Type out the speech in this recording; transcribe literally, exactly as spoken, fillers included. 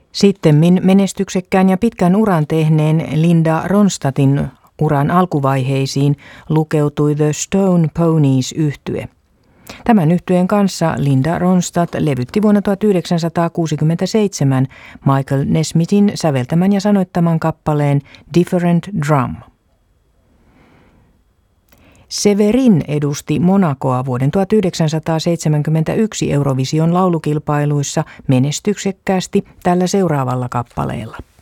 Sittemmin menestyksekkään ja pitkän uran tehneen Linda Ronstadtin uran alkuvaiheisiin lukeutui The Stone Ponies -yhtye. Tämän yhtyeen kanssa Linda Ronstadt levytti vuonna tuhatyhdeksänsataakuusikymmentäseitsemän Michael Nesmithin säveltämän ja sanoittaman kappaleen Different Drum. Severin edusti Monacoa vuoden tuhatyhdeksänsataaseitsemänkymmentäyksi Eurovision laulukilpailuissa menestyksekkäästi tällä seuraavalla kappaleella.